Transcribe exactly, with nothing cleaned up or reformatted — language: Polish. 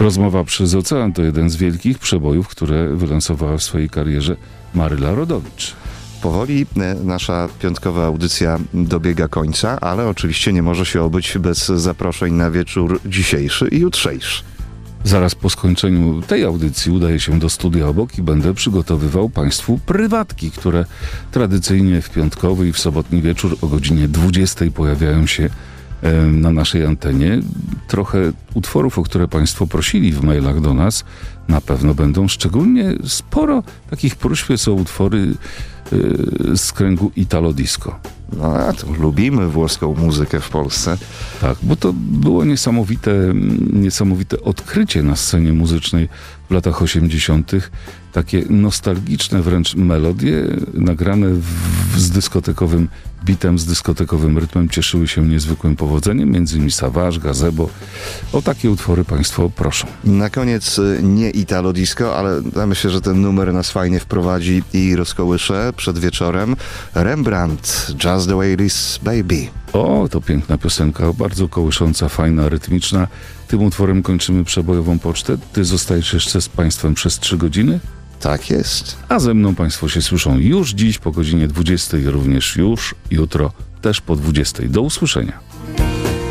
Rozmowa przez ocean to jeden z wielkich przebojów, które wylansowała w swojej karierze Maryla Rodowicz. Powoli nasza piątkowa audycja dobiega końca, ale oczywiście nie może się obyć bez zaproszeń na wieczór dzisiejszy i jutrzejszy. Zaraz po skończeniu tej audycji udaję się do studia obok i będę przygotowywał Państwu prywatki, które tradycyjnie w piątkowy i w sobotni wieczór o godzinie dwudziestej pojawiają się na naszej antenie. Trochę utworów, o które Państwo prosili w mailach do nas, na pewno będą. Szczególnie sporo takich próśb są utwory yy, z kręgu Italo Disco. No, a to lubimy włoską muzykę w Polsce. Tak, bo to było niesamowite, niesamowite odkrycie na scenie muzycznej w latach osiemdziesiątych. Takie nostalgiczne wręcz melodie nagrane w, z dyskotekowym bitem, z dyskotekowym rytmem cieszyły się niezwykłym powodzeniem, między innymi Savage, Gazebo. O takie utwory Państwo proszą. Na koniec nie Italo Disco, ale ja myślę, że ten numer nas fajnie wprowadzi i rozkołysze przed wieczorem. Rembrandt, Just the Way It Is, Baby. O, to piękna piosenka, bardzo kołysząca, fajna, rytmiczna. Tym utworem kończymy przebojową pocztę. Ty zostajesz jeszcze z Państwem przez trzy godziny? Tak jest. A ze mną Państwo się słyszą już dziś po godzinie dwudziestej, również już jutro, też po dwudziestej. Do usłyszenia.